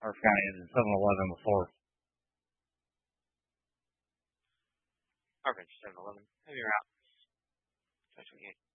Harford County has a 7-Eleven before. Harvard 7-Eleven. Have your out. Special game.